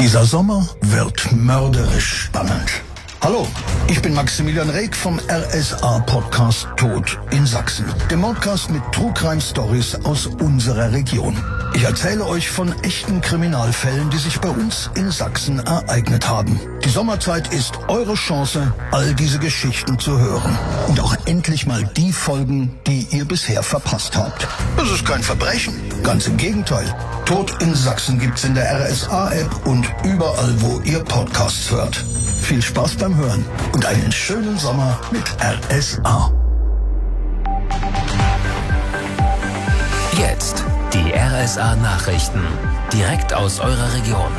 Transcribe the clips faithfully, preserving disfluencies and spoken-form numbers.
Dieser Sommer wird mörderisch spannend. Hallo, ich bin Maximilian Reg vom R S A-Podcast Tod in Sachsen. Dem Podcast mit True Crime Stories aus unserer Region. Ich erzähle euch von echten Kriminalfällen, die sich bei uns in Sachsen ereignet haben. Die Sommerzeit ist eure Chance, all diese Geschichten zu hören. Und auch endlich mal die Folgen, die ihr bisher verpasst habt. Das ist kein Verbrechen, ganz im Gegenteil. Tod in Sachsen gibt's in der R S A-App und überall, wo ihr Podcasts hört. Viel Spaß beim Hören und einen schönen Sommer mit R S A. Jetzt die R S A-Nachrichten, direkt aus eurer Region.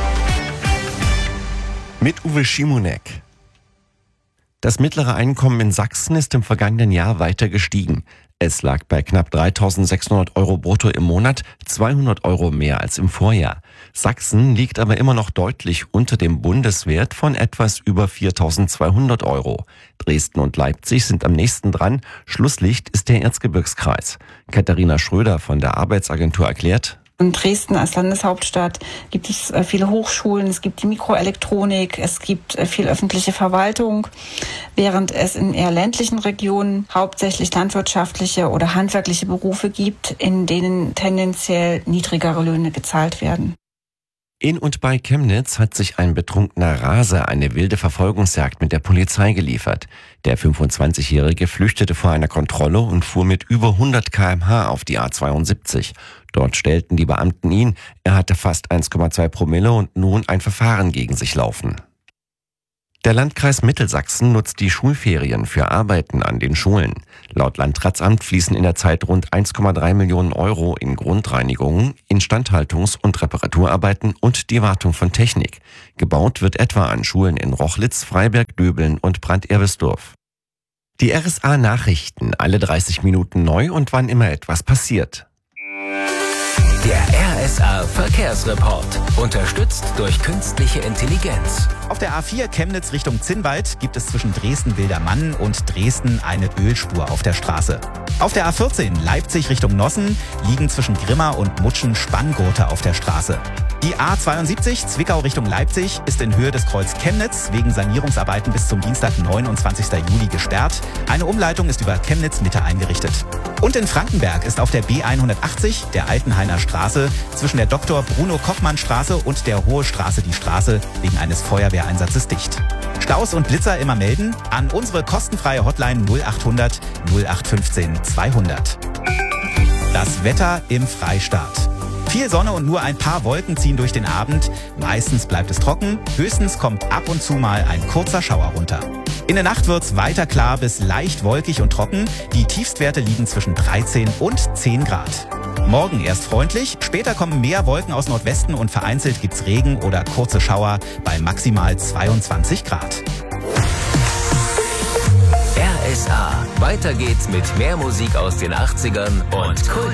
Mit Uwe Schimonek. Das mittlere Einkommen in Sachsen ist im vergangenen Jahr weiter gestiegen. Es lag bei knapp dreitausendsechshundert Euro brutto im Monat, zweihundert Euro mehr als im Vorjahr. Sachsen liegt aber immer noch deutlich unter dem Bundeswert von etwas über viertausendzweihundert Euro. Dresden und Leipzig sind am nächsten dran. Schlusslicht ist der Erzgebirgskreis. Katharina Schröder von der Arbeitsagentur erklärt: In Dresden als Landeshauptstadt gibt es viele Hochschulen, es gibt die Mikroelektronik, es gibt viel öffentliche Verwaltung, während es in eher ländlichen Regionen hauptsächlich landwirtschaftliche oder handwerkliche Berufe gibt, in denen tendenziell niedrigere Löhne gezahlt werden. In und bei Chemnitz hat sich ein betrunkener Raser eine wilde Verfolgungsjagd mit der Polizei geliefert. Der fünfundzwanzigjährige flüchtete vor einer Kontrolle und fuhr mit über hundert Kilometer pro Stunde auf die A zweiundsiebzig. Dort stellten die Beamten ihn. Er hatte fast eins Komma zwei Promille und nun ein Verfahren gegen sich laufen. Der Landkreis Mittelsachsen nutzt die Schulferien für Arbeiten an den Schulen. Laut Landratsamt fließen in der Zeit rund eins Komma drei Millionen Euro in Grundreinigungen, Instandhaltungs- und Reparaturarbeiten und die Wartung von Technik. Gebaut wird etwa an Schulen in Rochlitz, Freiberg, Döbeln und Brand-Erbisdorf. Die R S A-Nachrichten, alle dreißig Minuten neu und wann immer etwas passiert. Der R S A-Verkehrsreport, unterstützt durch künstliche Intelligenz. Auf der A vier Chemnitz Richtung Zinnwald gibt es zwischen Dresden-Wildermann und Dresden eine Ölspur auf der Straße. Auf der A vierzehn Leipzig Richtung Nossen liegen zwischen Grimma und Mutschen Spanngurte auf der Straße. Die A zweiundsiebzig Zwickau Richtung Leipzig ist in Höhe des Kreuz Chemnitz wegen Sanierungsarbeiten bis zum Dienstag, neunundzwanzigsten Juli gesperrt. Eine Umleitung ist über Chemnitz Mitte eingerichtet. Und in Frankenberg ist auf der B hundertachtzig, der Altenhainer Straße, zwischen der Doktor Bruno Kochmann Straße und der Hohe Straße die Straße wegen eines Feuerwehreinsatzes dicht. Staus und Blitzer immer melden an unsere kostenfreie Hotline null achthundert null acht fünfzehn zweihundert. Das Wetter im Freistaat. Viel Sonne und nur ein paar Wolken ziehen durch den Abend. Meistens bleibt es trocken, höchstens kommt ab und zu mal ein kurzer Schauer runter. In der Nacht wird's weiter klar bis leicht wolkig und trocken. Die Tiefstwerte liegen zwischen dreizehn und zehn Grad. Morgen erst freundlich, später kommen mehr Wolken aus Nordwesten und vereinzelt gibt's Regen oder kurze Schauer bei maximal zweiundzwanzig Grad. R S A. Weiter geht's mit mehr Musik aus den achtzigern und Kult.